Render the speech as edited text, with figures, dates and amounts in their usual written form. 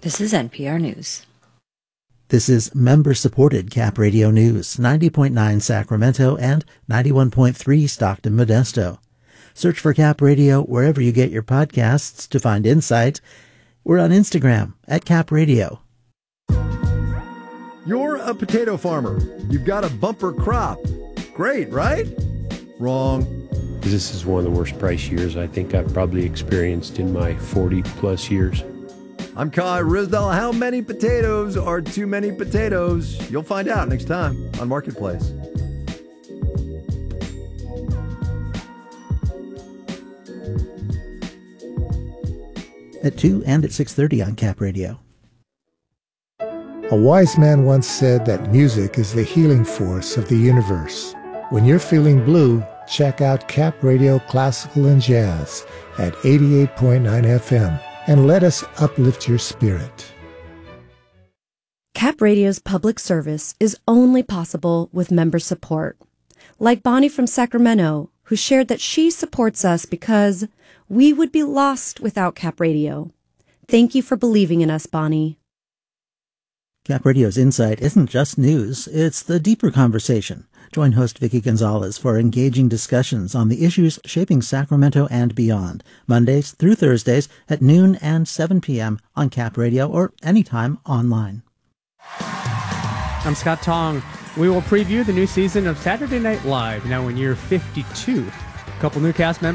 This is NPR News. This is member-supported Cap Radio News, 90.9 Sacramento and 91.3 Stockton Modesto. Search for Cap Radio wherever you get your podcasts to find insight. We're on Instagram at Cap Radio. You're a potato farmer. You've got a bumper crop. Great, right? Wrong. This is one of the worst price years I think I've probably experienced in my 40-plus years. I'm Kai Risdell. How many potatoes are too many potatoes? You'll find out next time on Marketplace. At 2 and at 6:30 on Cap Radio. A wise man once said that music is the healing force of the universe. When you're feeling blue, check out Cap Radio Classical and Jazz at 88.9 FM and let us uplift your spirit. Cap Radio's public service is only possible with member support. Like Bonnie from Sacramento, who shared that she supports us because we would be lost without Cap Radio. Thank you for believing in us, Bonnie. Cap Radio's Insight isn't just news, it's the deeper conversation. Join host Vicky Gonzalez for engaging discussions on the issues shaping Sacramento and beyond, Mondays through Thursdays at noon and 7 p.m. on Cap Radio or anytime online. I'm Scott Tong. We will preview the new season of Saturday Night Live, now in year 52. A couple new cast members